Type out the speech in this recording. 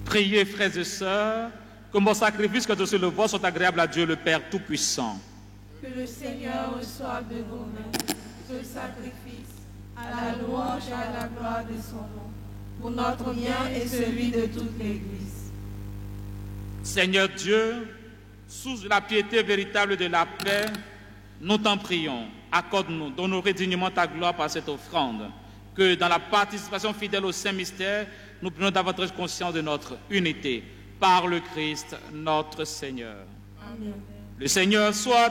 Priez, frères et sœurs, que mon sacrifice que sur le vôtre soit agréable à Dieu le Père Tout-Puissant. Que le Seigneur reçoive de vos mains ce sacrifice à la louange et à la gloire de son nom, pour notre bien et celui de toute l'Église. Seigneur Dieu, source de la piété véritable de la paix, nous t'en prions, accorde-nous d'honorer dignement ta gloire par cette offrande, que dans la participation fidèle au Saint-Mystère, nous prenions davantage conscience de notre unité, par le Christ notre Seigneur. Amen. Le Seigneur soit